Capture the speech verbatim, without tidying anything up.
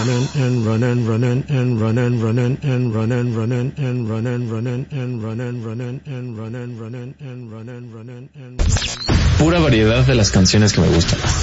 running and running, running and running, running and running, running and running, running and running, running and running, running and running, running and running. Pura variedad de las canciones que me gustan.